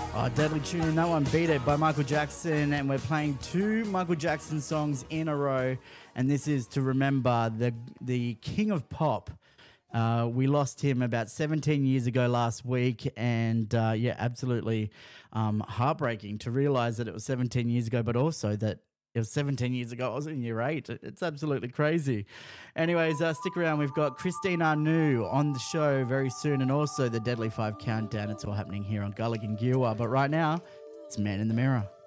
Oh, deadly tune. That one, Beat It by Michael Jackson. And we're playing two Michael Jackson songs in a row. And this is to remember the king of pop. We lost him about 17 years ago last week. And yeah, absolutely heartbreaking to realize that it was 17 years ago, but also that it was 17 years ago. I was in year 8. It's absolutely crazy. Anyways, stick around. We've got Christine Anu on the show very soon, and also the Deadly 5 Countdown. It's all happening here on Gulligan Gilwa. But right now, it's Man in the Mirror.